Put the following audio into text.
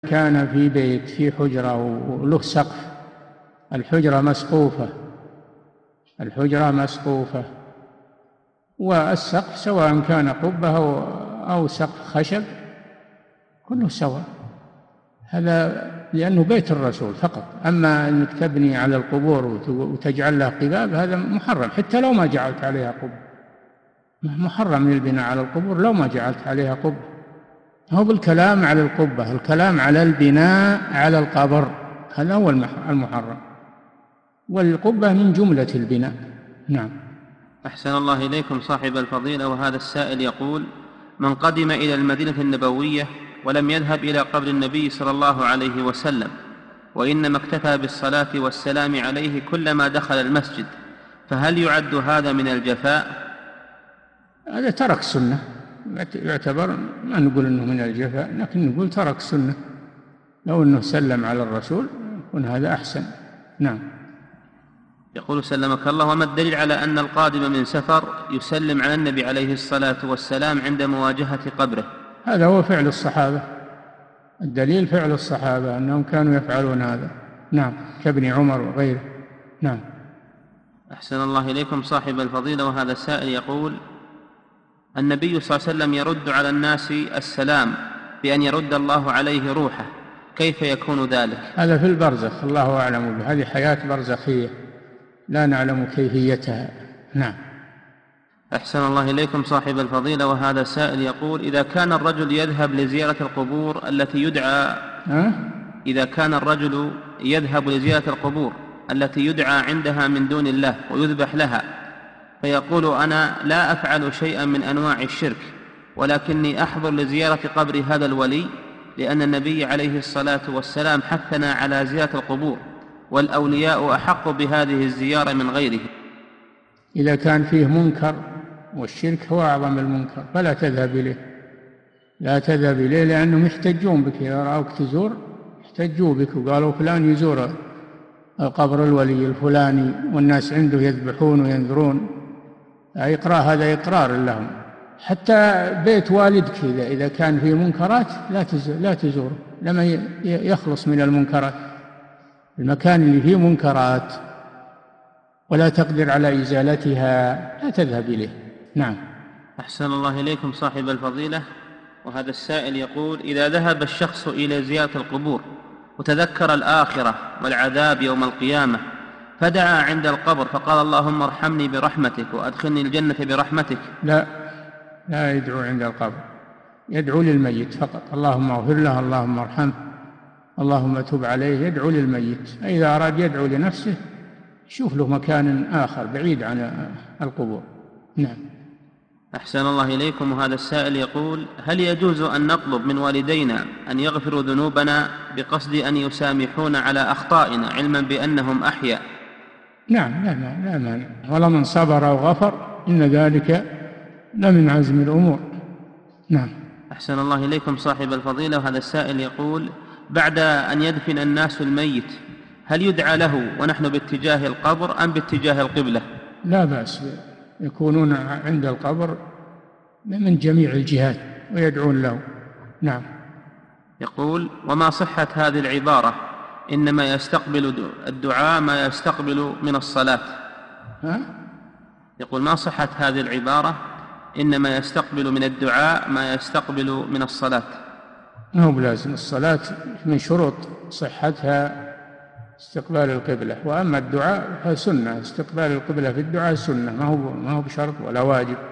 كان في بيت في حجرة وله سقف، الحجرة مسقوفة، الحجرة مسقوفة، والسقف سواء كان قبة أو سقف خشب كله سواء، هذا لأنه بيت الرسول فقط. أما أنك تبني على القبور وتجعل لها قباب هذا محرم، حتى لو ما جعلت عليها قبة، محرم البناء على القبور لو ما جعلت عليها قبة. هو بالكلام على القبة، الكلام على البناء على القبر هذا هو المحرم، والقبة من جملة البناء. نعم. أحسن الله إليكم صاحب الفضيلة. وهذا السائل يقول: من قدم إلى المدينة النبوية ولم يذهب إلى قبر النبي صلى الله عليه وسلم، وإنما اكتفى بالصلاة والسلام عليه كلما دخل المسجد، فهل يعد هذا من الجفاء؟ هذا ترك سنة، يعتبر، ما نقول أنه من الجفاء، لكن نقول ترك سنة. لو أنه سلم على الرسول يكون هذا أحسن. نعم. يقول: سلمك الله، وما الدليل على أن القادم من سفر يسلم على النبي عليه الصلاة والسلام عند مواجهة قبره؟ هذا هو فعل الصحابة، الدليل فعل الصحابة أنهم كانوا يفعلون هذا. نعم، كابن عمر وغيره. نعم. أحسن الله إليكم صاحب الفضيلة. وهذا السائل يقول: النبي صلى الله عليه وسلم يرد على الناس السلام بأن يرد الله عليه روحه، كيف يكون ذلك؟ هذا في البرزخ، الله أعلم به، هذه حياة برزخية لا نعلم كيفيتها. نعم. أحسن الله إليكم صاحب الفضيلة. وهذا السائل يقول: إذا كان الرجل يذهب لزيارة القبور التي يدعى إذا كان الرجل يذهب لزيارة القبور التي يدعى عندها من دون الله ويذبح لها، فيقول: أنا لا أفعل شيئا من أنواع الشرك، ولكني أحضر لزيارة قبر هذا الولي لأن النبي عليه الصلاة والسلام حثنا على زيارة القبور، والأولياء أحق بهذه الزيارة من غيره. إذا كان فيه منكر، والشرك هو أعظم المنكر، فلا تذهب إليه، لا تذهب إليه، لأنهم يحتجون بك، إذا رأوك تزور احتجوا بك وقالوا فلان يزور قبر الولي الفلاني والناس عنده يذبحون وينذرون. هذا إقرار لهم. حتى بيت والدك إذا كان فيه منكرات لا تزوره، لما يخلص من المنكرات. المكان اللي فيه منكرات ولا تقدر على إزالتها لا تذهب إليه. نعم. أحسن الله إليكم صاحب الفضيلة. وهذا السائل يقول: إذا ذهب الشخص إلى زيارة القبور وتذكر الآخرة والعذاب يوم القيامة، فدعا عند القبر فقال: اللهم ارحمني برحمتك وأدخلني الجنة برحمتك، لا يدعو عند القبر، يدعو للميت فقط، اللهم اغفر له، اللهم ارحمه، اللهم تب عليه، يدعو للميت. إذا أراد يدعو لنفسه شوف له مكان آخر بعيد عن القبور. نعم. أحسن الله إليكم. وهذا السائل يقول: هل يجوز أن نطلب من والدينا أن يغفروا ذنوبنا بقصد أن يسامحون على أخطائنا علما بأنهم أحياء؟ نعم، لا مانع، ولمن صبر وغفر إن ذلك لمن عزم الأمور. نعم. أحسن الله إليكم صاحب الفضيلة. وهذا السائل يقول: بعد أن يدفن الناس الميت هل يدعى له ونحن باتجاه القبر أم باتجاه القبلة؟ لا بأس، يكونون عند القبر من جميع الجهات ويدعون له. نعم. يقول: وما صحة هذه العبارة إنما يستقبل الدعاء ما يستقبل من الصلاة؟ يقول: ما صحة هذه العبارة إنما يستقبل من الدعاء ما يستقبل من الصلاة؟ ما هو بلازم، الصلاة من شروط صحتها استقبال القبلة، وأما الدعاء فسنة، استقبال القبلة في الدعاء سنة، ما هو بشرط ولا واجب.